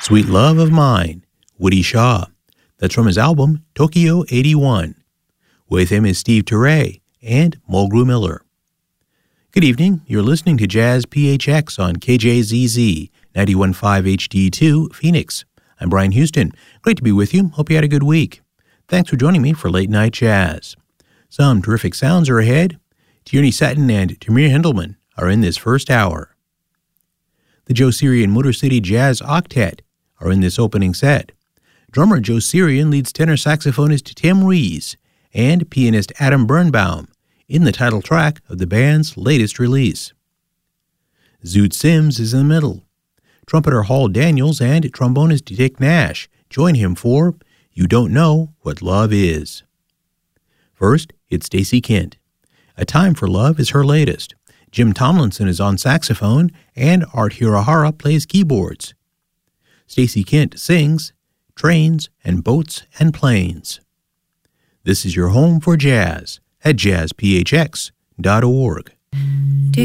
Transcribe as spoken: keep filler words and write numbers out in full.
Sweet Love of Mine, Woody Shaw. That's from his album Tokyo eighty-one. With him is Steve Turre and Mulgrew Miller. Good evening. You're listening to Jazz P H X on K J Z Z, ninety-one point five H D two, Phoenix. I'm Brian Houston. Great to be with you. Hope you had a good week. Thanks for joining me for Late Night Jazz. Some terrific sounds are ahead. Tierney Sutton and Tamir Hendelman are in this first hour. The Joe Sirian Motor City Jazz Octet are in this opening set. Drummer Joe Sirian leads tenor saxophonist Tim Rees and pianist Adam Birnbaum in the title track of the band's latest release. Zoot Sims is in the middle. Trumpeter Hall Daniels and trombonist Dick Nash join him for You Don't Know What Love Is. First, it's Stacey Kent. A Time for Love is her latest. Jim Tomlinson is on saxophone, and Art Hirahara plays keyboards. Stacey Kent sings Trains and Boats and Planes. This is your home for jazz at jazz p h x dot org.